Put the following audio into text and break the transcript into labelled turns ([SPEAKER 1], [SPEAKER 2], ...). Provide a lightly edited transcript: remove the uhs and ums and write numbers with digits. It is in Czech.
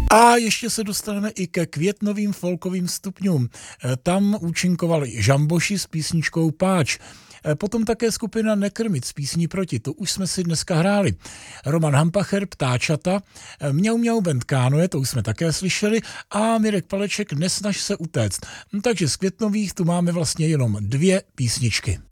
[SPEAKER 1] A ještě se dostaneme i ke květnovým folkovým stupňům. Tam účinkovali Žamboši s písničkou Páč. Potom také skupina Nekrmit s písní Proti, to už jsme si dneska hráli. Roman Hampacher, Ptáčata, Mňau Mňau Band Kánoe, to už jsme také slyšeli, a Mirek Paleček, Nesnaž se utéct. Takže z květnových tu máme vlastně jenom 2 písničky.